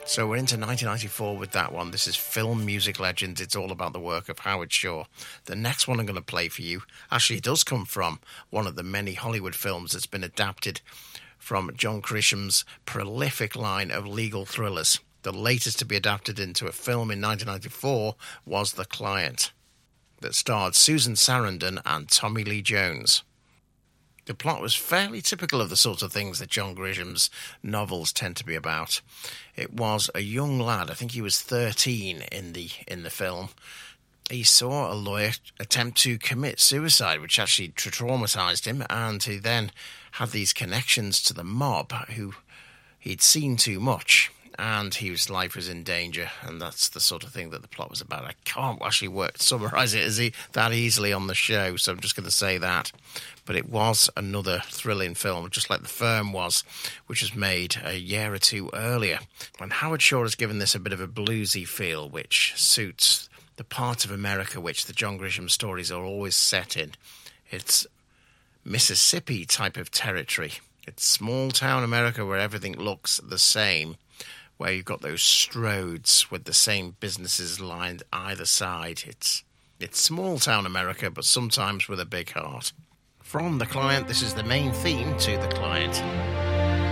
So we're into 1994 with that one. This is Film Music Legends. It's all about the work of Howard Shore. The next one I'm going to play for you actually does come from one of the many Hollywood films that's been adapted from John Grisham's prolific line of legal thrillers. The latest to be adapted into a film in 1994 was The Client, that starred Susan Sarandon and Tommy Lee Jones. The plot was fairly typical of the sorts of things that John Grisham's novels tend to be about. It was a young lad, I think he was 13 in the film. He saw a lawyer attempt to commit suicide, which actually traumatised him, and he then had these connections to the mob who he'd seen too much, and his life was in danger, and that's the sort of thing that the plot was about. I can't actually summarise it that easily on the show, so I'm just going to say that. But it was another thrilling film, just like The Firm was, which was made a year or two earlier. And Howard Shore has given this a bit of a bluesy feel, which suits the part of America which the John Grisham stories are always set in. It's Mississippi type of territory. It's small town America where everything looks the same, where you've got those stroads with the same businesses lined either side. It's small town America, but sometimes with a big heart. From The Client, this is the main theme to The Client.